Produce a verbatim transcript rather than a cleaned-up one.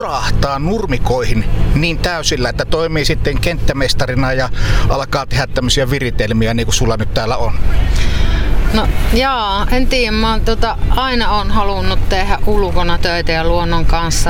rahtaa nurmikoihin niin täysillä, että toimii sitten kenttämestarina ja alkaa tehdä tämmöisiä viritelmiä niin kuin sulla nyt täällä on? No jaa, en tiedä. Mä oon, tota, aina on halunnut tehdä ulkona töitä ja luonnon kanssa